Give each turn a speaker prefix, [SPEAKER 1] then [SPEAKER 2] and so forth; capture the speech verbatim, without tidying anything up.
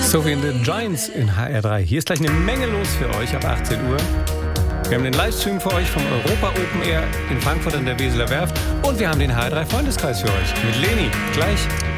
[SPEAKER 1] Sophie and the Giants in H R drei. Hier ist gleich eine Menge los für euch ab achtzehn Uhr. Wir haben den Livestream für euch vom Europa Open Air in Frankfurt an der Weseler Werft. Und wir haben den H R drei Freundeskreis für euch mit Leni. Gleich.